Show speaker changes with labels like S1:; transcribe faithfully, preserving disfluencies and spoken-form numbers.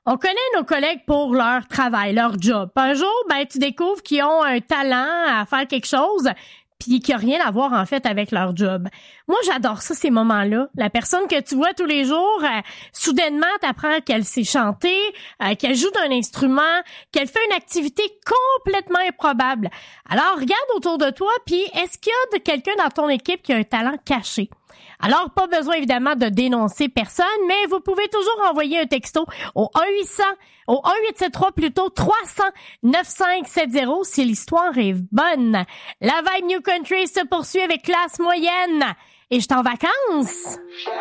S1: On connaît nos collègues pour leur travail, leur job. Un jour, ben tu découvres qu'ils ont un talent à faire quelque chose puis qui a rien à voir en fait avec leur job. Moi, j'adore ça, ces moments-là. La personne que tu vois tous les jours, euh, soudainement, t'apprends qu'elle sait chanter, euh, qu'elle joue d'un instrument, qu'elle fait une activité complètement improbable. Alors, regarde autour de toi, puis est-ce qu'il y a de quelqu'un dans ton équipe qui a un talent caché? Alors, pas besoin évidemment de dénoncer personne, mais vous pouvez toujours envoyer un texto au un huit cents, au un huit sept trois plutôt trois cents neuf cinq sept zéro si l'histoire est bonne. La vibe New Country se poursuit avec Classe Moyenne et je suis en vacances.